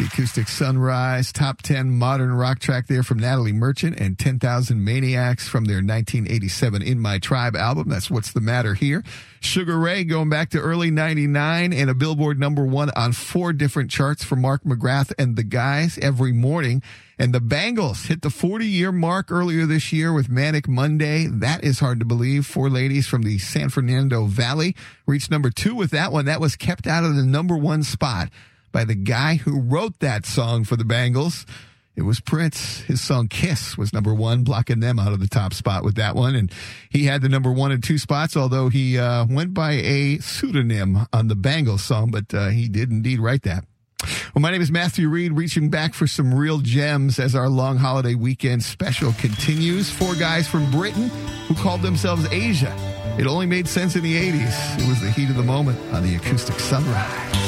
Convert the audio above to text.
The Acoustic Sunrise, top 10 modern rock track there from Natalie Merchant, and 10,000 Maniacs from their 1987 In My Tribe album. That's What's the Matter Here. Sugar Ray going back to early 99 and a Billboard #1 on 4 different charts for Mark McGrath and the Guys Every Morning. And the Bangles hit the 40-year mark earlier this year with Manic Monday. That is hard to believe. 4 ladies from the San Fernando Valley reached #2 with that one. That was kept out of the #1 spot by the guy who wrote that song for the Bangles. It was Prince. His song Kiss was #1, blocking them out of the top spot with that one. And he had the #1 and 2 spots, although he went by a pseudonym on the Bangles song, but he did indeed write that. Well, my name is Matthew Reed, reaching back for some real gems as our long holiday weekend special continues. 4 guys from Britain who called themselves Asia. It only made sense in the 80s. It was the heat of the moment on the Acoustic Sunrise.